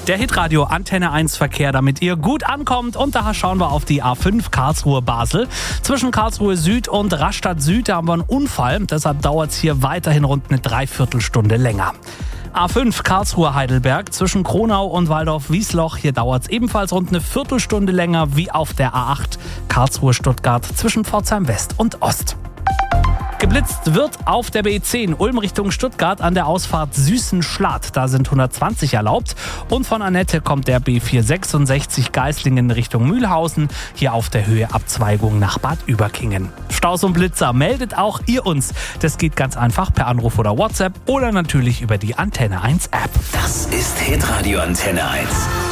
Der Hitradio Antenne 1 Verkehr, damit ihr gut ankommt. Und da schauen wir auf die A5 Karlsruhe-Basel. Zwischen Karlsruhe Süd und Rastatt Süd haben wir einen Unfall. Deshalb dauert es hier weiterhin rund eine Dreiviertelstunde länger. A5 Karlsruhe-Heidelberg zwischen Kronau und Waldorf-Wiesloch. Hier dauert es ebenfalls rund eine Viertelstunde länger wie auf der A8 Karlsruhe-Stuttgart zwischen Pforzheim West und Ost. Geblitzt wird auf der B10 Ulm Richtung Stuttgart an der Ausfahrt Süßenschlad. Da sind 120 erlaubt. Und von Annette kommt der B466 Geislingen Richtung Mühlhausen. Hier auf der Höhe Abzweigung nach Bad Überkingen. Staus und Blitzer, meldet auch ihr uns. Das geht ganz einfach per Anruf oder WhatsApp oder natürlich über die Antenne 1 App. Das ist Hitradio Antenne 1.